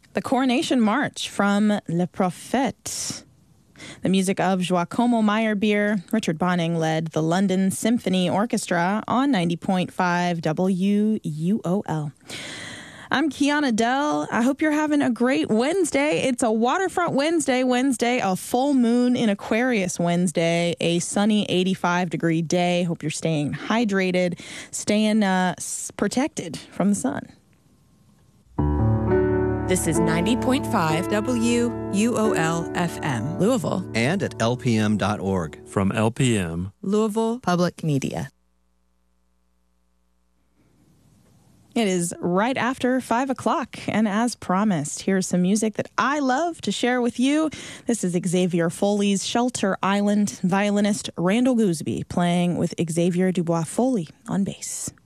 The Coronation March from Le Prophète. The music of Giacomo Meyerbeer. Richard Bonning led the London Symphony Orchestra on 90.5 WUOL. I'm Kiana Dell. I hope you're having a great Wednesday. It's a waterfront Wednesday, a full moon in Aquarius Wednesday, a sunny 85-degree day. Hope you're staying hydrated, staying protected from the sun. This is 90.5 WUOL FM, Louisville. And at lpm.org. From LPM, Louisville Public Media. It is right after 5 o'clock, and as promised, here's some music that I love to share with you. This is Xavier Foley's Shelter Island, violinist Randall Gooseby playing with Xavier Dubois Foley on bass.